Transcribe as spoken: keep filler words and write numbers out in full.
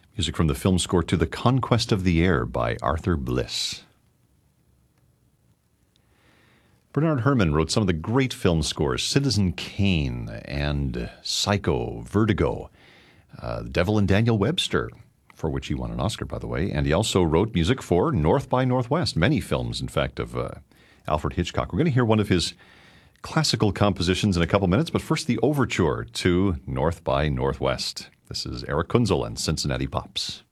Music from the film score to The Conquest of the Air by Arthur Bliss. Bernard Herrmann wrote some of the great film scores, Citizen Kane and Psycho, Vertigo, uh, The Devil and Daniel Webster, for which he won an Oscar, by the way. And he also wrote music for North by Northwest, many films, in fact, of uh, Alfred Hitchcock. We're going to hear one of his classical compositions in a couple minutes, but first the overture to North by Northwest. This is Eric Kunzel and Cincinnati Pops.